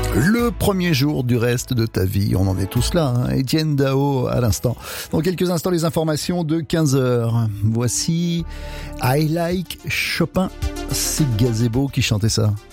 Le premier jour du reste de ta vie, on en est tous là, hein. Étienne Dao à l'instant. Dans quelques instants, les informations de 15h. Voici I Like Chopin. C'est Gazebo qui chantait ça.